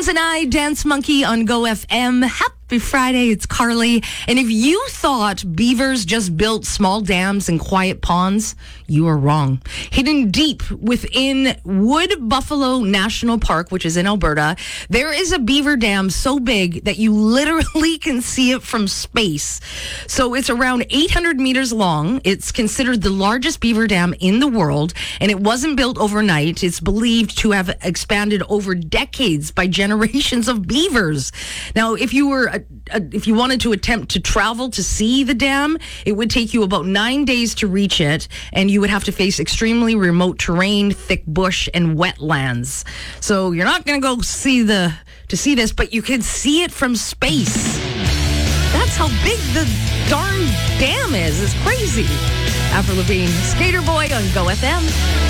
and I, Dance Monkey on Go FM. Happy Friday, it's Carly. And if you thought beavers just built small dams and quiet ponds, you are wrong. Hidden deep within Wood Buffalo National Park, which is in Alberta, there is a beaver dam so big that you literally can see it from space. So it's around 800 meters long. It's considered the largest beaver dam in the world, and it wasn't built overnight. It's believed to have expanded over decades by generations of beavers. Now, if you wanted to attempt to travel to see the dam, it would take you about 9 days to reach it, and you would have to face extremely remote terrain, thick bush, and wetlands. So you're not going to go see this, but you can see it from space. That's how big the darn dam is. It's crazy. Avril Lavigne, Skater Boy on Go FM.